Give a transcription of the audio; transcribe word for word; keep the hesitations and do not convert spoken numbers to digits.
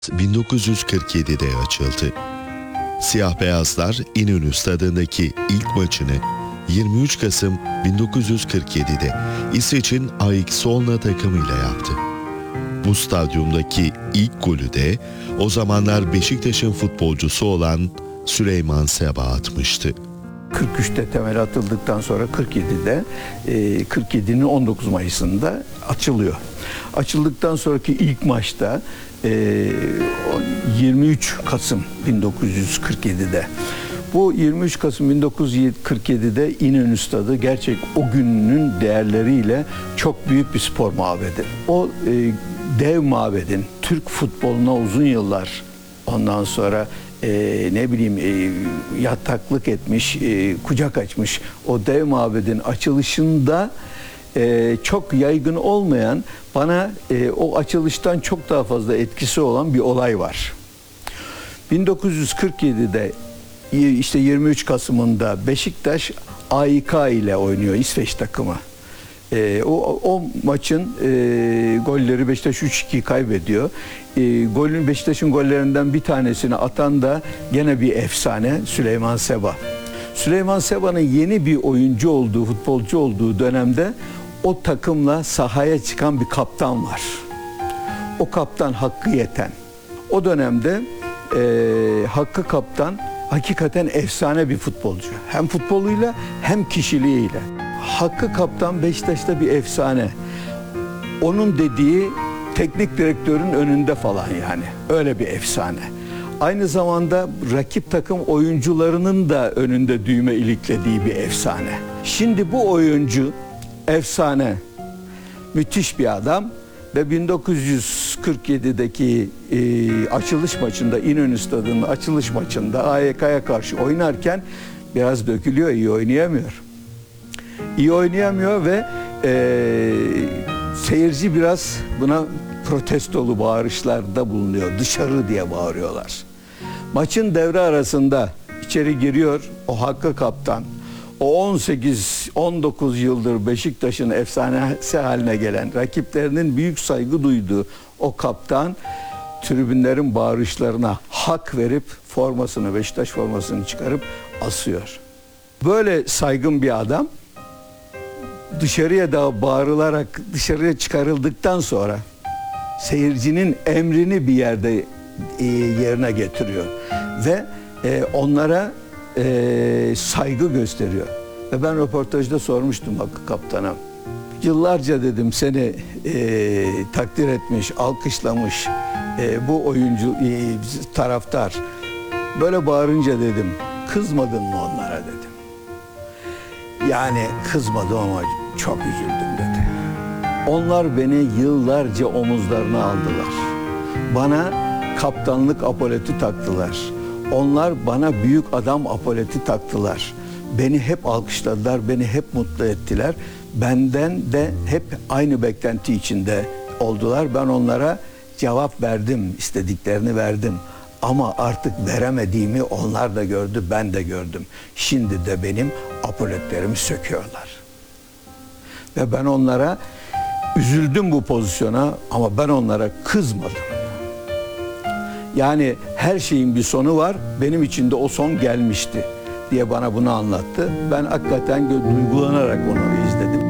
bin dokuz yüz kırk yedi'de açıldı. Siyah Beyazlar İnönü Stadı'ndaki ilk maçını yirmi üç Kasım bin dokuz yüz kırk yedi'de İsveç'in A X Solna takımıyla yaptı. Bu stadyumdaki ilk golü de o zamanlar Beşiktaş'ın futbolcusu olan Süleyman Seba atmıştı. kırk üç'te temel atıldıktan sonra kırk yedi'de kırk yedi'nin on dokuz Mayıs'ında açılıyor. Açıldıktan sonraki ilk maçta yirmi üç Kasım bin dokuz yüz kırk yedi'de. Bu yirmi üç Kasım bin dokuz yüz kırk yedi'de İnönü Stadı gerçek o günün değerleriyle çok büyük bir spor mabedi. O e, dev mabedin Türk futboluna uzun yıllar ondan sonra e, ne bileyim e, yataklık etmiş, e, kucak açmış o dev mabedin açılışında e, çok yaygın olmayan, bana e, o açılıştan çok daha fazla etkisi olan bir olay var. bin dokuz yüz kırk yedi'de işte yirmi üç Kasım'ında Beşiktaş A İ K ile oynuyor, İsveç takımı. E, o, o maçın e, golleri Beşiktaş üç iki kaybediyor. E, golün Beşiktaş'ın gollerinden bir tanesini atan da gene bir efsane Süleyman Seba. Süleyman Seba'nın yeni bir oyuncu olduğu, futbolcu olduğu dönemde o takımla sahaya çıkan bir kaptan var. O kaptan Hakkı Yeten. O dönemde e, Hakkı Kaptan hakikaten efsane bir futbolcu. Hem futboluyla hem kişiliğiyle. Hakkı Kaptan Beşiktaş'ta bir efsane. Onun dediği teknik direktörün önünde falan yani. Öyle bir efsane. Aynı zamanda rakip takım oyuncularının da önünde düğme iliklediği bir efsane. Şimdi bu oyuncu efsane, müthiş bir adam ve bin dokuz yüz kırk yedi'deki e, açılış maçında, İnönü Stadı'nın açılış maçında A Y K'ya karşı oynarken biraz dökülüyor, iyi oynayamıyor. İyi oynayamıyor ve e, seyirci biraz buna protestolu bağırışlarda bulunuyor. Dışarı diye bağırıyorlar. Maçın devre arasında içeri giriyor o Hakkı Kaptan. O on sekiz on dokuz yıldır Beşiktaş'ın efsanesi haline gelen, rakiplerinin büyük saygı duyduğu o kaptan tribünlerin bağırışlarına hak verip formasını, Beşiktaş formasını çıkarıp asıyor. Böyle saygın bir adam dışarıya da bağırılarak dışarıya çıkarıldıktan sonra seyircinin emrini bir yerde e, yerine getiriyor ve e, onlara e, saygı gösteriyor. Ve ben röportajda sormuştum Hakkı Kaptan'a. Yıllarca dedim seni e, takdir etmiş, alkışlamış e, bu oyuncu e, taraftar. Böyle bağırınca dedim, kızmadın mı onlara dedim. Yani kızmadım ama çok üzüldüm dedi. Onlar beni yıllarca omuzlarına aldılar. Bana kaptanlık apoleti taktılar. Onlar bana büyük adam apoleti taktılar. Beni hep alkışladılar, beni hep mutlu ettiler. Benden de hep aynı beklenti içinde oldular. Ben onlara cevap verdim, istediklerini verdim. Ama artık veremediğimi onlar da gördü, ben de gördüm. Şimdi de benim apoletlerimi söküyorlar. Ve ben onlara üzüldüm bu pozisyona ama ben onlara kızmadım. Yani her şeyin bir sonu var, benim için de o son gelmişti diye bana bunu anlattı. Ben hakikaten duygulanarak onu izledim.